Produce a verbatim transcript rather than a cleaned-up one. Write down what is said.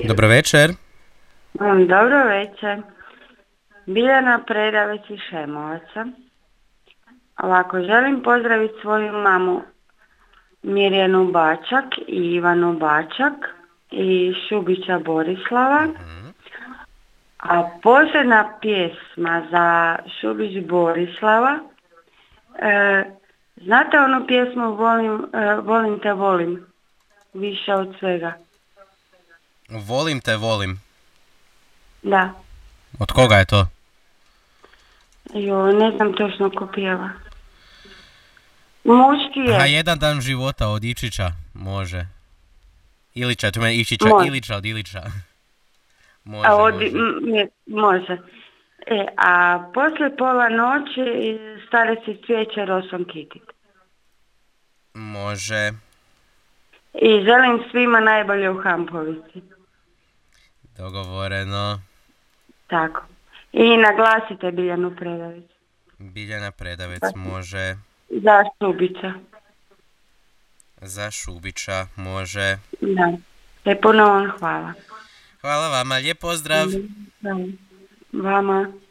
Dobro večer. Mm, Dobro večer. Biljana Predavec iz Šemovaca. Ovako, želim pozdraviti svoju mamu Mirjanu Bačak i Ivanu Bačak i Šubića Borislava. A posljedna pjesma za Šubić Borislava, e, znate onu pjesmu Volim, e, volim te volim, više od svega? Volim te, volim. Da. Od koga je to? Jo, ne znam točno ko pjeva. Muški je. Aha, jedan dan života od Ičića, može. Ilića, to me Ičića, Može. Ilića od Ilića. Može, A od, može. m, je, može. E, a poslije pola noći stare se cvijeće rosom kitit. Može. I želim svima najbolje u Hampovici. Dogovoreno. Tako. I naglasite Biljanu Predavec. Biljana Predavec, može. Za Šubića. Za Šubića, može. Da. E, puno vam hvala. Hvala vama, lijep pozdrav. Da. Vama.